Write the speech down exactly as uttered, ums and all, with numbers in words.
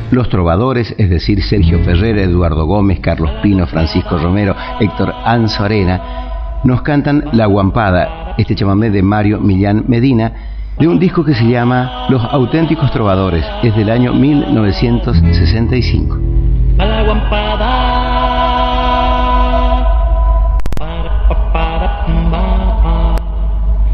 Los Trovadores, es decir, Sergio Ferrer, Eduardo Gómez, Carlos Pino, Francisco Romero, Héctor Anzo Arena, nos cantan La Guampada, este chamamé de Mario Millán Medina, de un disco que se llama Los Auténticos Trovadores, es del año mil novecientos sesenta y cinco. La Guampada